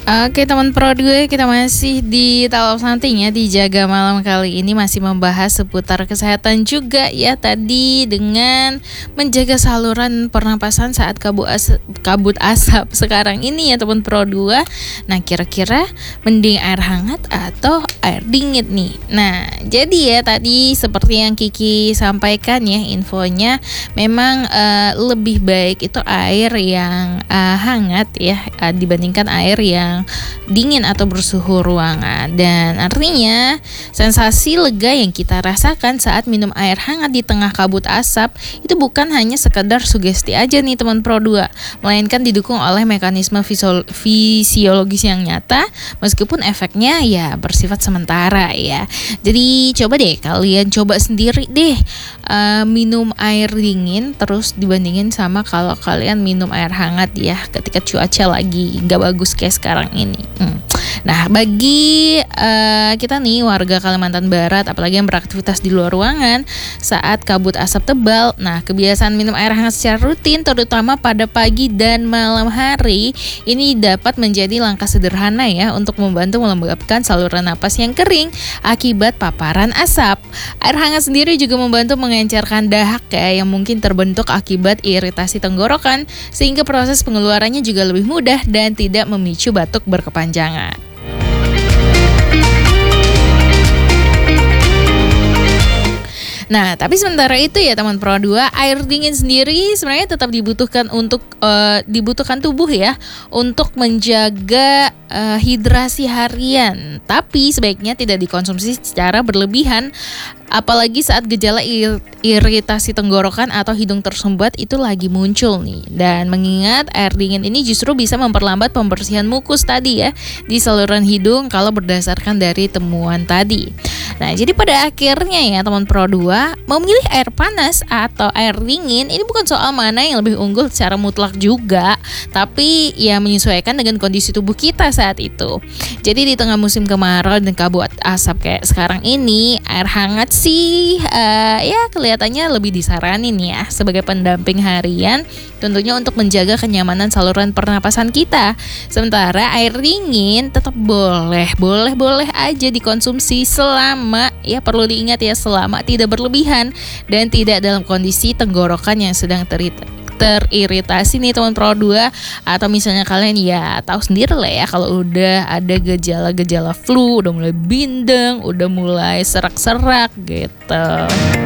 Oke teman Pro 2, kita masih di Talk Something ya, di Jaga Malam kali ini masih membahas seputar kesehatan juga ya, tadi dengan menjaga saluran pernapasan saat kabut asap sekarang ini ya teman Pro 2. Nah kira-kira mending air hangat atau air dingin nih? Nah jadi ya tadi seperti yang Kiki sampaikan ya infonya, memang lebih baik itu air yang hangat ya dibandingkan air yang dingin atau bersuhu ruangan. Dan artinya sensasi lega yang kita rasakan saat minum air hangat di tengah kabut asap itu bukan hanya sekedar sugesti aja nih teman Pro 2, melainkan didukung oleh mekanisme fisiologis yang nyata, meskipun efeknya ya bersifat sementara ya. Jadi coba deh kalian coba sendiri deh minum air dingin terus dibandingin sama kalau kalian minum air hangat ya ketika cuaca lagi gak bagus kayak sekarang ini. Nah bagi kita nih warga Kalimantan Barat, apalagi yang beraktivitas di luar ruangan saat kabut asap tebal, nah kebiasaan minum air hangat secara rutin terutama pada pagi dan malam hari ini dapat menjadi langkah sederhana ya untuk membantu melembabkan saluran napas yang kering akibat paparan asap. Air hangat sendiri juga membantu mengencerkan dahak ya yang mungkin terbentuk akibat iritasi tenggorokan, sehingga proses pengeluarannya juga lebih mudah dan tidak memicu batuk berkepanjangan. Nah, tapi sementara itu ya teman Pro 2, air dingin sendiri sebenarnya tetap dibutuhkan untuk dibutuhkan tubuh ya untuk menjaga hidrasi harian. Tapi sebaiknya tidak dikonsumsi secara berlebihan, apalagi saat gejala iritasi tenggorokan atau hidung tersumbat itu lagi muncul nih. Dan mengingat air dingin ini justru bisa memperlambat pembersihan mukus tadi ya di saluran hidung kalau berdasarkan dari temuan tadi. Nah, jadi pada akhirnya ya teman Pro 2, memilih air panas atau air dingin ini bukan soal mana yang lebih unggul secara mutlak juga, tapi ya menyesuaikan dengan kondisi tubuh kita saat itu. Jadi di tengah musim kemarau dan kabut asap kayak sekarang ini, air hangat sih ya kelihatannya lebih disaranin ya sebagai pendamping harian, tentunya untuk menjaga kenyamanan saluran pernapasan kita. Sementara air dingin tetap boleh aja dikonsumsi selama ya perlu diingat ya selama tidak berlebihan dan tidak dalam kondisi tenggorokan yang sedang teriritasi nih teman Pro 2, atau misalnya kalian ya tahu sendiri lah ya kalau udah ada gejala-gejala flu, udah mulai bindeng, udah mulai serak-serak gitu.